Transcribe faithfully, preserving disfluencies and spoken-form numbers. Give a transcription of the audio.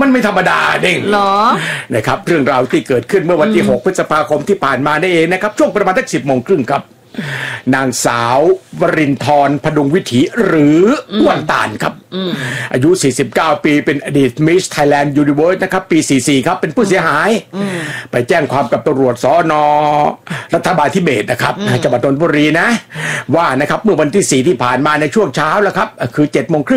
มันไม่ธรรมดาเด้งหรอนะครับเรื่องราวที่เกิดขึ้นเมื่อวันที่หกพฤษภาคมที่ผ่านมาได้เองนะครับช่วงประมาณสักสิบโมงครึ่งครับนางสาววรินทร์พดุงวิถีหรืออ้วนตาลครับอายุสี่สิบเก้าปีเป็นอดีตมิสไทยแลนด์ยูนิเวิร์สนะครับปีสี่สิบสี่ครับเป็นผู้เสียหายไปแจ้งความกับตำรวจสน.รัฐบาลทิเบตนะครับจังหวัดนนทบุรีนะว่านะครับเมื่อวันที่สี่ที่ผ่านมาในช่วงเช้าแล้วครับคือเจ็ดโมงครึ่ง